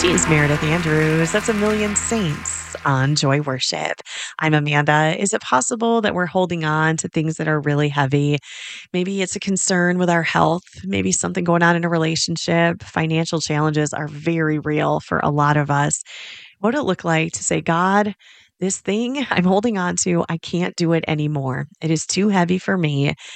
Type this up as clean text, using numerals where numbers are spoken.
She is Meredith Andrews. That's A Million Saints on Joy Worship. I'm Amanda. Is it possible that we're holding on to things that are really heavy? Maybe it's a concern with our health, maybe something going on in a relationship. Financial challenges are very real for a lot of us. What would it look like to say, God, this thing I'm holding on to, I can't do it anymore. It is too heavy for me.